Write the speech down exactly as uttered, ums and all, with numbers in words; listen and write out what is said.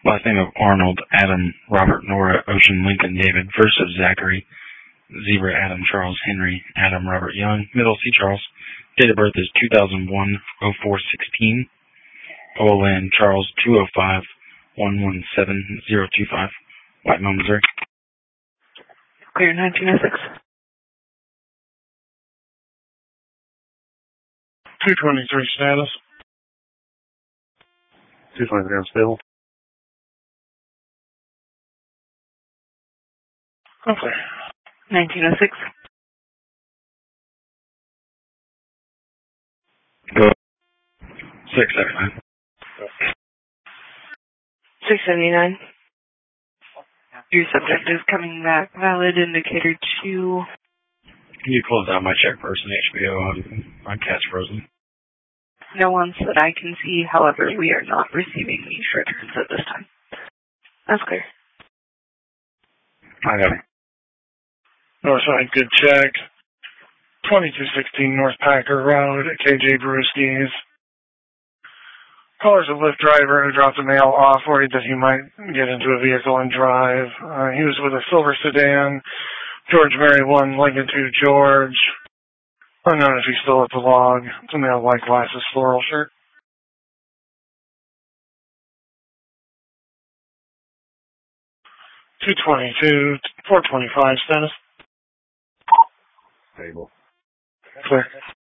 Last name of Arnold, Adam, Robert, Nora, Ocean, Lincoln, David. First of Zachary, Zebra, Adam, Charles, Henry, Adam, Robert, Young. Middle, C. Charles. Date of birth is two thousand one oh four sixteen. O L N, Charles, two oh five one one seven zero two five. White Mountain, Missouri. Clear nineteen oh six. two twenty-three status. two twenty-three unstable. Okay. nineteen oh six. Go. six seventy-nine. six seventy-nine. Your subject is coming back. Valid indicator two. Can you close out my check person H B O on, on Cat's Frozen? No ones that I can see. However, we are not receiving these returns at this time. That's clear. I got it. Northside, good check. twenty-two sixteen North Packer Road at K J Brewski's. Caller's a Lyft driver who dropped a mail off, worried that he might get into a vehicle and drive. Uh, he was with a silver sedan, George Mary one, Lincoln two George. Unknown if he's still at the log. It's a male white glasses floral shirt. two twenty-two, four twenty-five status. Stable. Clear.